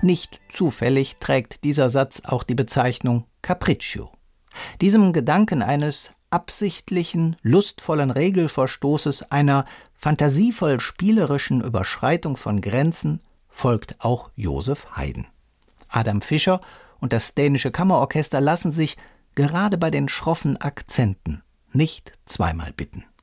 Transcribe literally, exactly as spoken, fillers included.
Nicht zufällig trägt dieser Satz auch die Bezeichnung Capriccio. Diesem Gedanken eines absichtlichen, lustvollen Regelverstoßes, einer fantasievoll spielerischen Überschreitung von Grenzen folgt auch Joseph Haydn. Adam Fischer und das Dänische Kammerorchester lassen sich gerade bei den schroffen Akzenten nicht zweimal bitten.